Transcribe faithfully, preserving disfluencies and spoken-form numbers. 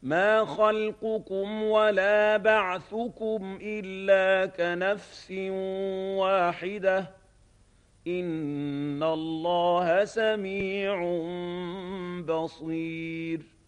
ما خلقكم ولا بعثكم إلا كنفس واحدة إن الله سميع بصير